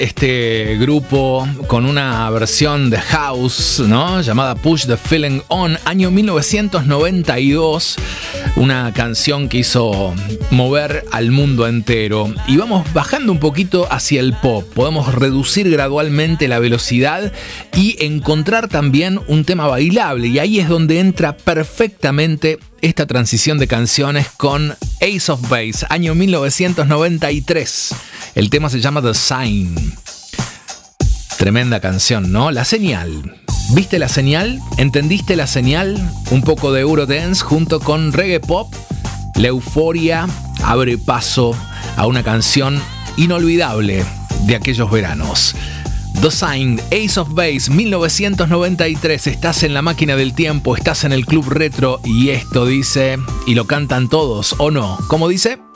este grupo con una versión de house, ¿no? Llamada Push the Feeling On, año 1992. Una canción que hizo mover al mundo entero. Y vamos bajando un poquito hacia el pop. Podemos reducir gradualmente la velocidad y encontrar también un tema bailable. Y ahí es donde entra perfectamente esta transición de canciones con Ace of Base, año 1993. El tema se llama The Sign. Tremenda canción, ¿no? La señal. ¿Viste la señal? ¿Entendiste la señal? Un poco de Eurodance junto con reggae pop. La euforia abre paso a una canción inolvidable de aquellos veranos. The Sign, Ace of Base, 1993. Estás en la máquina del tiempo, estás en el Club Retro y esto dice, y lo cantan todos, ¿o no? ¿Cómo dice?